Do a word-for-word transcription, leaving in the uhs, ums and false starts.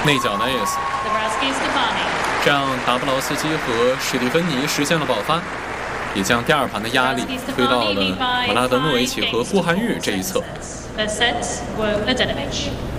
内角 Nice， 这样达布劳斯基和史蒂芬妮实现了爆发，也将第二盘的压力推到了马拉德诺维奇和顾汉玉这一侧。 First set were Mladenovic.